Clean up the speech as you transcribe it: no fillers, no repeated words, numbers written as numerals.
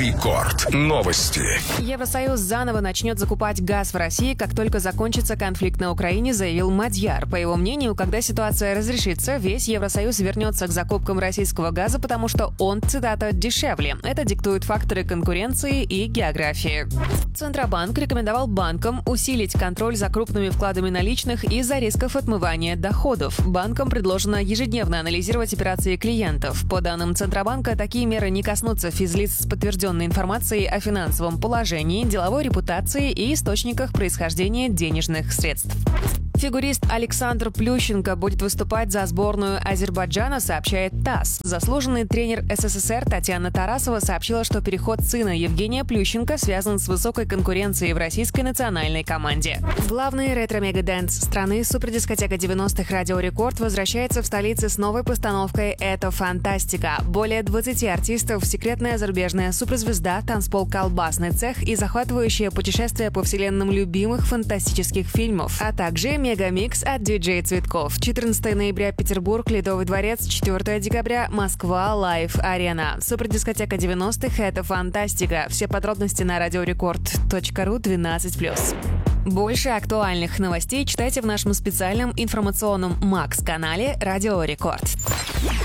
Рекорд. Новости. Евросоюз заново начнет закупать газ в России, как только закончится конфликт на Украине, заявил Мадьяр. По его мнению, когда ситуация разрешится, весь Евросоюз вернется к закупкам российского газа, потому что он, цитата, «дешевле». Это диктуют факторы конкуренции и географии. Центробанк рекомендовал банкам усилить контроль за крупными вкладами наличных из-за рисков отмывания доходов. Банкам предложено ежедневно анализировать операции клиентов. По данным Центробанка, такие меры не коснутся физлиц с подтвержденной информацией о финансовом положении, деловой репутации и источниках происхождения денежных средств. Фигурист Александр Плющенко будет выступать за сборную Азербайджана, сообщает ТАСС. Заслуженный тренер СССР Татьяна Тарасова сообщила, что переход сына Евгения Плющенко связан с высокой конкуренцией в российской национальной команде. Главный ретро-мегадэнс страны, супердискотека 90-х «Радио Рекорд» возвращается в столице с новой постановкой «Это фантастика». Более 20 артистов, секретная зарубежная суперзвезда, танцпол «Колбасный цех» и захватывающее путешествие по вселенным любимых фантастических фильмов, а также мегамикс от диджей Цветков. 14 ноября Петербург, Ледовый дворец, 4 декабря Москва, Лайв Арена. Супердискотека 90-х — это фантастика. Все подробности на radiorecord.ru 12+. Больше актуальных новостей читайте в нашем специальном информационном Макс-канале «Радио Рекорд».